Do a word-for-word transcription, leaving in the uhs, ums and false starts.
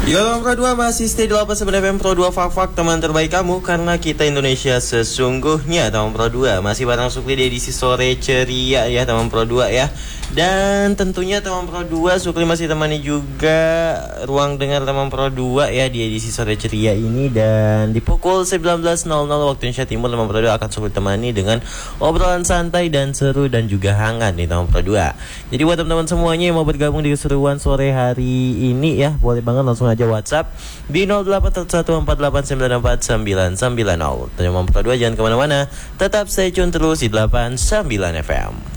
Yo Pro dua masih stay di delapan sembilan F M Pro dua Fak-Fak, teman terbaik kamu karena kita Indonesia sesungguhnya. Teman Pro dua masih bareng Sukri di edisi sore ceria ya teman Pro dua ya. Dan tentunya teman Pro dua Sukri masih temani juga ruang dengar teman Pro dua ya di edisi sore ceria ini. Dan di pukul sembilan belas nol nol waktu Indonesia Timur teman Pro dua akan Sukri temani dengan obrolan santai dan seru dan juga hangat nih teman Pro dua. Jadi buat teman-teman semuanya yang mau bergabung di keseruan sore hari ini ya, boleh banget langsung aja WhatsApp di nol delapan satu empat delapan sembilan empat sembilan sembilan nol. Teman Pro dua jangan kemana-mana, tetap stay tune terus di delapan sembilan F M.